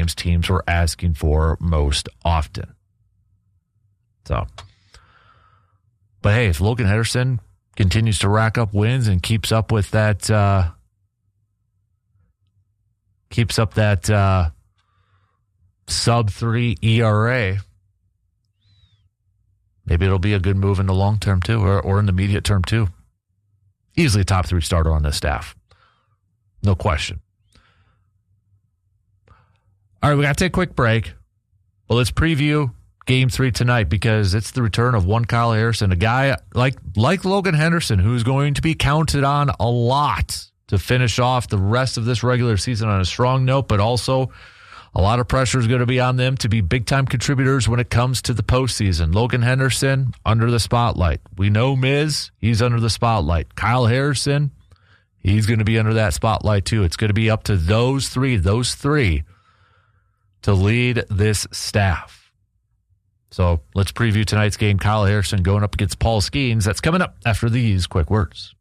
names teams were asking for most often. So, but hey, if Logan Henderson continues to rack up wins and keeps up that sub-3 ERA, maybe it'll be a good move in the long term too, or in the immediate term too. Easily a top 3 starter on this staff. No question. All right, we got to take a quick break. Well, let's preview Game 3 tonight because it's the return of one Kyle Harrison, a guy like Logan Henderson who's going to be counted on a lot to finish off the rest of this regular season on a strong note, but also a lot of pressure is going to be on them to be big-time contributors when it comes to the postseason. Logan Henderson, under the spotlight. We know Miz, he's under the spotlight. Kyle Harrison, he's going to be under that spotlight too. It's going to be up to those three to lead this staff. So let's preview tonight's game. Kyle Harrison going up against Paul Skeens. That's coming up after these quick words.